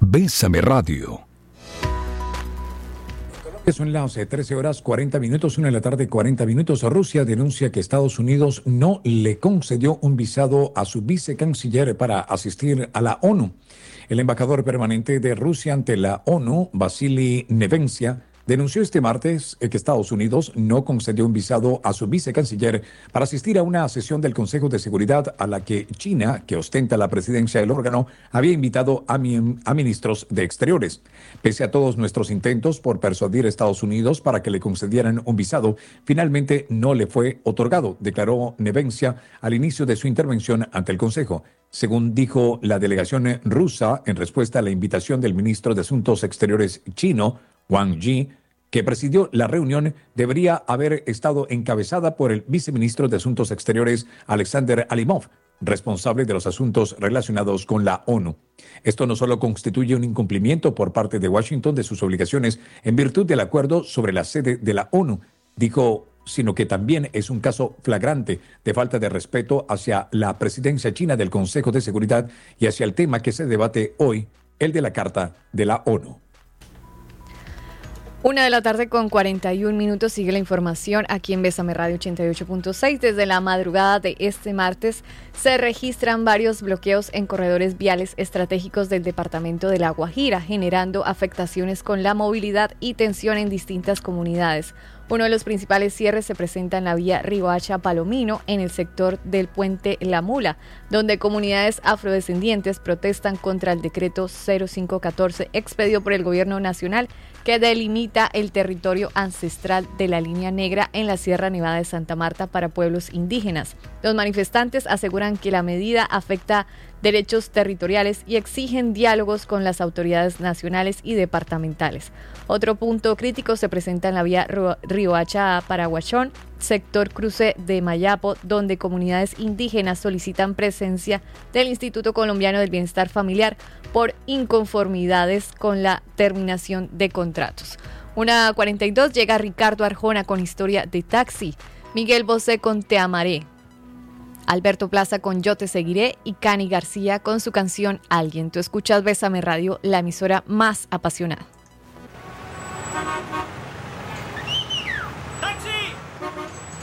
Bésame Radio. Son las 13 horas 40 minutos, 1 de la tarde 40 minutos. Rusia denuncia que Estados Unidos no le concedió un visado a su vicecanciller para asistir a la ONU. El embajador permanente de Rusia ante la ONU, Vasily Nevencia, denunció este martes que Estados Unidos no concedió un visado a su vicecanciller para asistir a una sesión del Consejo de Seguridad a la que China, que ostenta la presidencia del órgano, había invitado a ministros de Exteriores. Pese a todos nuestros intentos por persuadir a Estados Unidos para que le concedieran un visado, finalmente no le fue otorgado, declaró Nevencia al inicio de su intervención ante el Consejo. Según dijo la delegación rusa en respuesta a la invitación del ministro de Asuntos Exteriores chino, Wang Yi, que presidió la reunión, debería haber estado encabezada por el viceministro de Asuntos Exteriores, Alexander Alimov, responsable de los asuntos relacionados con la ONU. Esto no solo constituye un incumplimiento por parte de Washington de sus obligaciones en virtud del acuerdo sobre la sede de la ONU, dijo, sino que también es un caso flagrante de falta de respeto hacia la presidencia china del Consejo de Seguridad y hacia el tema que se debate hoy, el de la Carta de la ONU. 1 de la tarde con 41 minutos, sigue la información aquí en Bésame Radio 88.6. Desde la madrugada de este martes se registran varios bloqueos en corredores viales estratégicos del departamento de La Guajira, generando afectaciones con la movilidad y tensión en distintas comunidades. Uno de los principales cierres se presenta en la vía Riohacha-Palomino, en el sector del puente La Mula, donde comunidades afrodescendientes protestan contra el decreto 0514 expedido por el gobierno nacional que delimita el territorio ancestral de la línea negra en la Sierra Nevada de Santa Marta para pueblos indígenas. Los manifestantes aseguran que la medida afecta derechos territoriales y exigen diálogos con las autoridades nacionales y departamentales. Otro punto crítico se presenta en la vía Riohacha-Paraguachón, sector cruce de Mayapo, donde comunidades indígenas solicitan presencia del Instituto Colombiano del Bienestar Familiar por inconformidades con la terminación de contratos. 1:42 llega Ricardo Arjona con Historia de Taxi, Miguel Bosé con Te Amaré, Alberto Plaza con Yo Te Seguiré y Cani García con su canción Alguien. Tú escuchas Bésame Radio, la emisora más apasionada.